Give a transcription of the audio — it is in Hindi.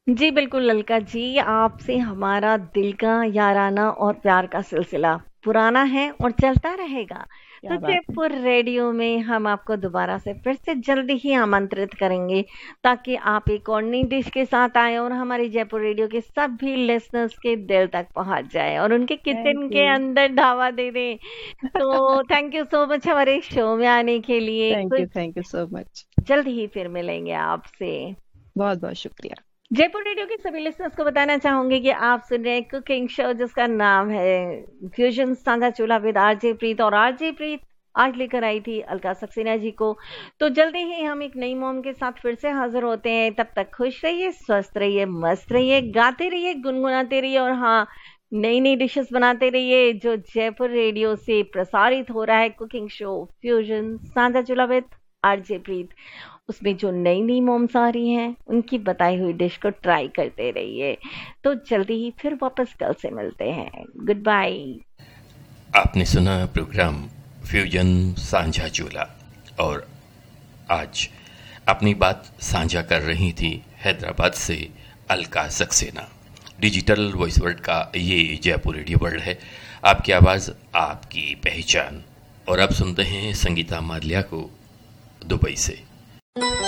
जी बिल्कुल अलका जी, आपसे हमारा दिल का याराना और प्यार का सिलसिला पुराना है और चलता रहेगा। तो क्या बात है। जयपुर रेडियो में हम आपको दोबारा से फिर से जल्दी ही आमंत्रित करेंगे, ताकि आप एक और नई डिश के साथ आए और हमारी जयपुर रेडियो के सभी लिसनर्स के दिल तक पहुंच जाए और उनके थैंक किचन के यू। अंदर ढावा दे दें। तो थैंक यू सो मच हमारे शो में आने के लिए। कुछ थैंक यू सो मच। जल्द ही फिर मिलेंगे आपसे। बहुत बहुत शुक्रिया। जयपुर रेडियो के सभी लिसनर्स को बताना चाहूंगी कि आप सुन रहे हैं कुकिंग शो जिसका नाम है फ्यूजन साझा चूल्हा विद आरजे प्रीत, और आरजे प्रीत आज लेकर आई थी अलका सक्सेना जी को। तो जल्दी ही हम एक नई मॉम के साथ फिर से हाजिर होते हैं। तब तक खुश रहिए, स्वस्थ रहिए, मस्त रहिए, गाते रहिए, गुनगुनाते रहिए, और हाँ, नई नई डिशेस बनाते रहिए जो जयपुर रेडियो से प्रसारित हो रहा है कुकिंग शो फ्यूजन साझा चूल्हा विद आरजे प्रीत। उसमें जो नई नई मोम्स आ रही हैं उनकी बताई हुई डिश को ट्राई करते रहिए। तो जल्दी ही फिर वापस कल से मिलते हैं। Good bye. आपने सुना प्रोग्राम फ्यूजन सांझा चूल्हा, और आज अपनी बात साझा कर रही थी हैदराबाद से Alka Saxena. Digital voice world का ये जयपुर रेडियो वर्ल्ड है, आपकी आवाज़ आपकी पहचान। और अब सुनते हैं संगीता माल्या को दुबई से।